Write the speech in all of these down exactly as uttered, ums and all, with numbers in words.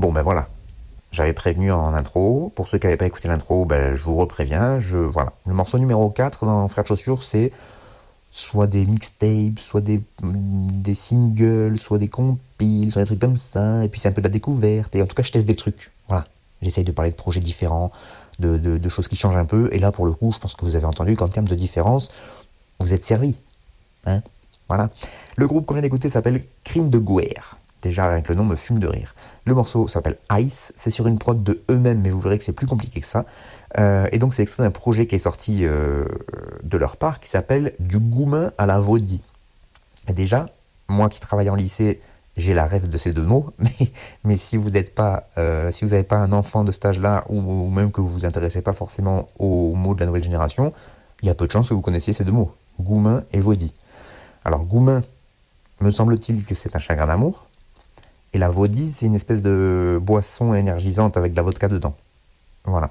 Bon, ben voilà. J'avais prévenu en intro. Pour ceux qui n'avaient pas écouté l'intro, ben, je vous repréviens. Je, voilà. Le morceau numéro quatre dans Frères de Chaussures, c'est soit des mixtapes, soit des, des singles, soit des compiles, soit des trucs comme ça. Et puis c'est un peu de la découverte. Et en tout cas, je teste des trucs. Voilà. J'essaye de parler de projets différents, de, de, de choses qui changent un peu. Et là, pour le coup, je pense que vous avez entendu qu'en termes de différence, vous êtes servi. Hein, voilà. Le groupe qu'on vient d'écouter s'appelle Crime de Guerre. Déjà, avec le nom, me fume de rire. Le morceau s'appelle Ice. C'est sur une prod de eux-mêmes, mais vous verrez que c'est plus compliqué que ça. Euh, et donc, c'est extrait d'un projet qui est sorti euh, de leur part qui s'appelle Du Goumin à la Vaudie. Et déjà, moi qui travaille en lycée, j'ai la rêve de ces deux mots. Mais, mais si vous n'êtes pas, euh, si vous n'avez pas un enfant de cet âge-là, ou, ou même que vous vous intéressez pas forcément aux mots de la nouvelle génération, il y a peu de chances que vous connaissiez ces deux mots. Goumin et Vaudie. Alors, Goumin, me semble-t-il que c'est un chagrin d'amour. Et la Vaudie, c'est une espèce de boisson énergisante avec de la vodka dedans. Voilà.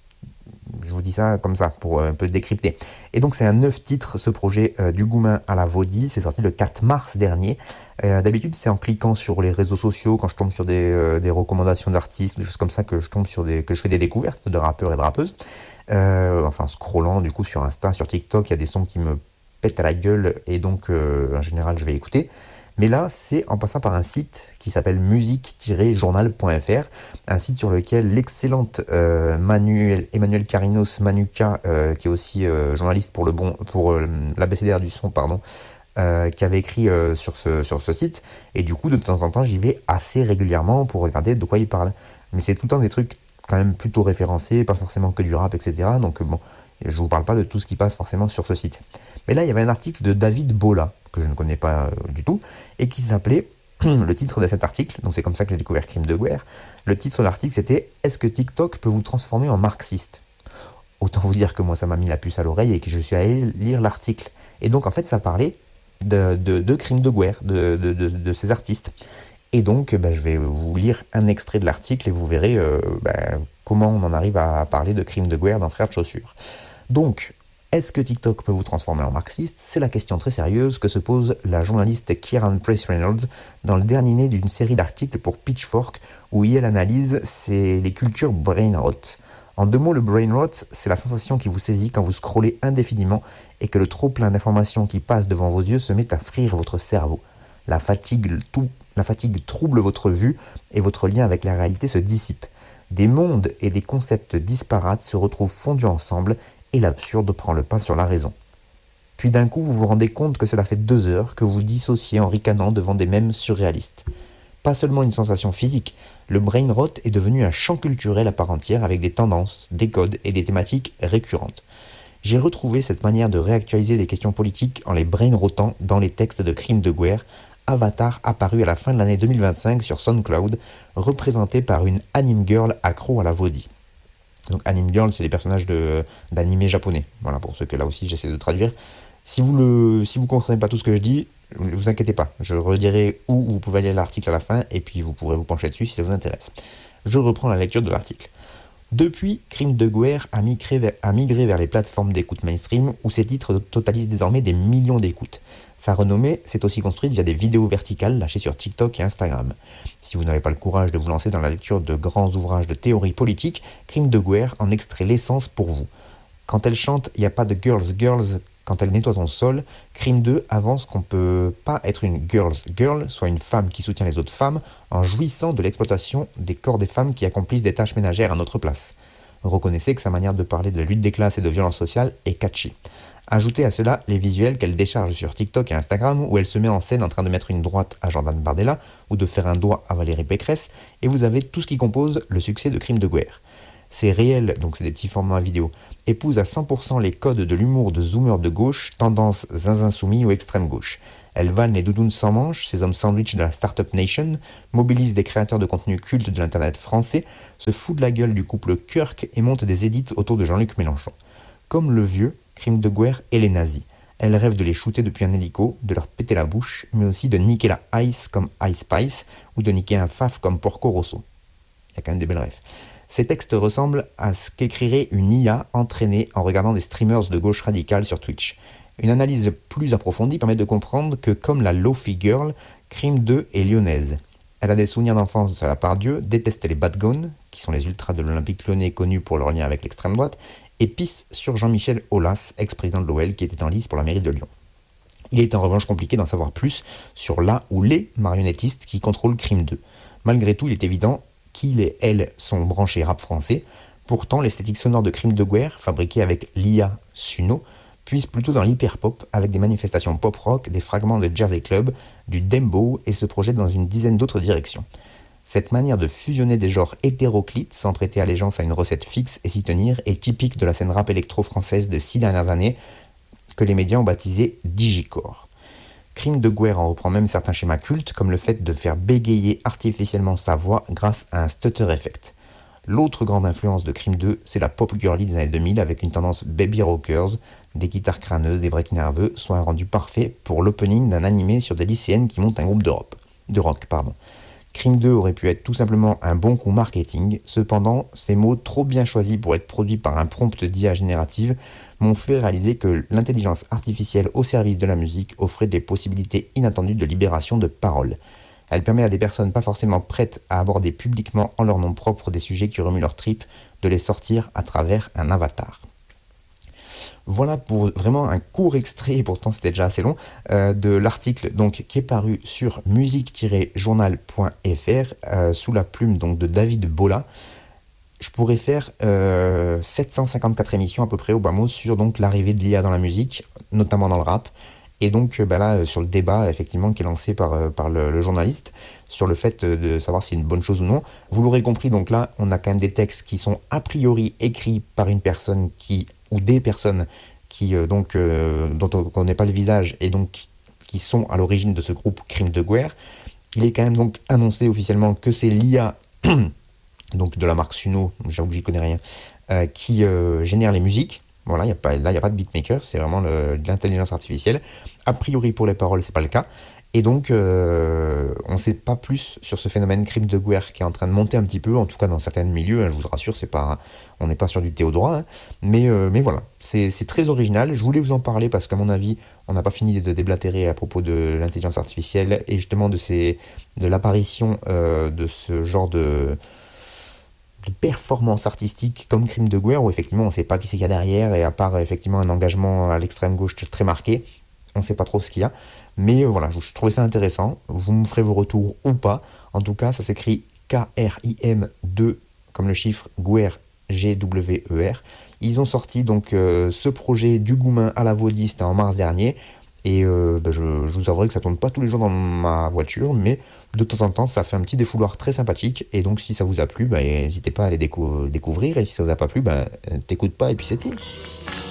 Je vous dis ça comme ça, pour un peu décrypter. Et donc, c'est un neuf titres, ce projet euh, du Goumin à la Vaudie. C'est sorti le quatre mars dernier. Euh, d'habitude, c'est en cliquant sur les réseaux sociaux, quand je tombe sur des, euh, des recommandations d'artistes, des choses comme ça, que je tombe sur des, que je fais des découvertes de rappeurs et de rappeuses. Euh, enfin, scrollant, du coup, sur Insta, sur TikTok, il y a des sons qui me pètent à la gueule. Et donc, euh, en général, je vais écouter. Mais là, c'est en passant par un site qui s'appelle musique journal point f r, un site sur lequel l'excellente euh, Manuel, Emmanuel Carinos Manuka, euh, qui est aussi euh, journaliste pour le bon, pour euh, l'A B C D R du son, pardon, euh, qui avait écrit euh, sur, ce, sur ce site. Et du coup, de temps en temps, j'y vais assez régulièrement pour regarder de quoi il parle. Mais c'est tout le temps des trucs quand même plutôt référencés, pas forcément que du rap, et cetera. Donc bon, je vous parle pas de tout ce qui passe forcément sur ce site. Mais là, il y avait un article de David Bola, que je ne connais pas euh, du tout, et qui s'appelait, le titre de cet article, donc c'est comme ça que j'ai découvert Crime de Guerre, le titre de l'article c'était « Est-ce que TikTok peut vous transformer en marxiste ?» Autant vous dire que moi ça m'a mis la puce à l'oreille et que je suis allé lire l'article. Et donc en fait ça parlait de, de, de Crime de Guerre, de, de, de, de ces artistes. Et donc bah, je vais vous lire un extrait de l'article et vous verrez euh, bah, comment on en arrive à parler de Crime de Guerre dans Frères de Chaussures. Donc, est-ce que TikTok peut vous transformer en marxiste ? C'est la question très sérieuse que se pose la journaliste Kieran Price Reynolds dans le dernier né d'une série d'articles pour Pitchfork où elle analyse c'est les cultures brain rot. En deux mots, le brain rot, c'est la sensation qui vous saisit quand vous scrollez indéfiniment et que le trop-plein d'informations qui passent devant vos yeux se met à frire votre cerveau. La fatigue, tout, la fatigue trouble votre vue et votre lien avec la réalité se dissipe. Des mondes et des concepts disparates se retrouvent fondus ensemble et l'absurde prend le pas sur la raison. Puis d'un coup, vous vous rendez compte que cela fait deux heures que vous dissociez en ricanant devant des mèmes surréalistes. Pas seulement une sensation physique, le brain rot est devenu un champ culturel à part entière avec des tendances, des codes et des thématiques récurrentes. J'ai retrouvé cette manière de réactualiser des questions politiques en les brain rotant dans les textes de Crime de Guerre, Avatar apparu à la fin de l'année deux mille vingt-cinq sur SoundCloud, représenté par une anime girl accro à la vaudie. Donc anime girl, c'est des personnages de, d'animés japonais. Voilà, pour ceux que là aussi j'essaie de traduire. Si vous ne si vous comprenez pas tout ce que je dis, ne vous inquiétez pas. Je redirai où vous pouvez aller à l'article à la fin et puis vous pourrez vous pencher dessus si ça vous intéresse. Je reprends la lecture de l'article. Depuis, Crime de Guerre a migré, vers, a migré vers les plateformes d'écoute mainstream où ses titres totalisent désormais des millions d'écoutes. Sa renommée s'est aussi construite via des vidéos verticales lâchées sur TikTok et Instagram. Si vous n'avez pas le courage de vous lancer dans la lecture de grands ouvrages de théorie politique, Crime de Guerre en extrait l'essence pour vous. Quand elle chante « Y a pas de girls girls », quand elle nettoie ton sol, Crime deux avance qu'on peut pas être une girls girl, soit une femme qui soutient les autres femmes, en jouissant de l'exploitation des corps des femmes qui accomplissent des tâches ménagères à notre place. Reconnaissez que sa manière de parler de la lutte des classes et de violence sociale est catchy. Ajoutez à cela les visuels qu'elle décharge sur TikTok et Instagram où elle se met en scène en train de mettre une droite à Jordan Bardella ou de faire un doigt à Valérie Pécresse et vous avez tout ce qui compose le succès de Crime de Guerre. C'est réel, donc c'est des petits formats vidéo, épouse à cent pour cent les codes de l'humour de zoomer de gauche, tendance zinzin soumis ou extrême gauche. Elle vanne les doudounes sans manches, ces hommes sandwich de la Startup Nation, mobilise des créateurs de contenu culte de l'internet français, se fout de la gueule du couple Kirk et monte des édits autour de Jean-Luc Mélenchon. Comme le vieux, Crime de Guerre et les nazis. Elle rêve de les shooter depuis un hélico, de leur péter la bouche, mais aussi de niquer la Ice comme Ice Spice ou de niquer un Faf comme Porco Rosso. Il y a quand même des belles rêves. Ces textes ressemblent à ce qu'écrirait une I A entraînée en regardant des streamers de gauche radicale sur Twitch. Une analyse plus approfondie permet de comprendre que, comme la Lofi Girl, Crime deux est lyonnaise. Elle a des souvenirs d'enfance de la part Dieu, déteste les Bad Guns, qui sont les ultras de l'Olympique Lyonnais connus pour leur lien avec l'extrême droite, et pisse sur Jean-Michel Aulas, ex-président de l'O L, qui était en lice pour la mairie de Lyon. Il est en revanche compliqué d'en savoir plus sur la ou les marionnettistes qui contrôlent Crime deux. Malgré tout, il est évident qu'ils et elles sont branchés rap français. Pourtant, l'esthétique sonore de Crime de Guerre, fabriquée avec l'I A Suno, puise plutôt dans l'hyper-pop avec des manifestations pop-rock, des fragments de Jersey Club, du dembow et se projette dans une dizaine d'autres directions. Cette manière de fusionner des genres hétéroclites sans prêter allégeance à une recette fixe et s'y tenir est typique de la scène rap électro française des six dernières années que les médias ont baptisé Digicore. Crime de Guerre en reprend même certains schémas cultes comme le fait de faire bégayer artificiellement sa voix grâce à un stutter effect. L'autre grande influence de Crime deux, c'est la pop girly des années deux mille avec une tendance baby rockers, des guitares crâneuses, des breaks nerveux, soit un rendu parfait pour l'opening d'un animé sur des lycéennes qui montent un groupe de rock. De rock pardon. Crime deux aurait pu être tout simplement un bon coup marketing, cependant, ces mots trop bien choisis pour être produits par un prompt d'I A générative m'ont fait réaliser que l'intelligence artificielle au service de la musique offrait des possibilités inattendues de libération de parole. Elle permet à des personnes pas forcément prêtes à aborder publiquement en leur nom propre des sujets qui remuent leur tripes de les sortir à travers un avatar. Voilà pour vraiment un court extrait, et pourtant c'était déjà assez long, euh, de l'article donc, qui est paru sur musique-journal point f r euh, sous la plume donc, de David Bola. Je pourrais faire euh, sept cent cinquante-quatre émissions à peu près au bas mot sur donc, l'arrivée de l'I A dans la musique, notamment dans le rap. Et donc bah là, sur le débat effectivement qui est lancé par, par le, le journaliste, sur le fait de savoir si c'est une bonne chose ou non. Vous l'aurez compris, donc là, on a quand même des textes qui sont a priori écrits par une personne qui, ou des personnes qui, euh, donc, euh, dont on ne connaît pas le visage et donc qui sont à l'origine de ce groupe Crime de Guerre. Il est quand même donc annoncé officiellement que c'est l'I A donc de la marque Suno, j'avoue que j'y connais rien, euh, qui euh, génère les musiques. Voilà, y a pas, là, il n'y a pas de beatmaker, c'est vraiment le, de l'intelligence artificielle. A priori, pour les paroles, c'est pas le cas. Et donc, euh, on ne sait pas plus sur ce phénomène Crime de Guerre qui est en train de monter un petit peu, en tout cas dans certains milieux, hein, je vous rassure, c'est pas, on n'est pas sur du Théodora, hein, mais, euh, mais voilà, c'est, c'est très original. Je voulais vous en parler parce qu'à mon avis, on n'a pas fini de déblatérer à propos de l'intelligence artificielle et justement de, ces, de l'apparition euh, de ce genre de... de performance artistique comme Crime de Guerre où effectivement on ne sait pas qui c'est qu'il y a derrière et à part effectivement un engagement à l'extrême gauche très marqué, on ne sait pas trop ce qu'il y a. Mais euh, voilà, je trouvais ça intéressant. Vous me ferez vos retours ou pas. En tout cas, ça s'écrit K R I M deux comme le chiffre Guerre G W E R. Ils ont sorti donc euh, ce projet du Goumin à la Vaudiste en mars dernier. Et euh, bah, je, je vous avouerai que ça tourne pas tous les jours dans ma voiture, mais de temps en temps, ça fait un petit défouloir très sympathique. Et donc, si ça vous a plu, bah, n'hésitez pas à les décou- découvrir. Et si ça vous a pas plu, bah, t'écoutes pas et puis c'est tout.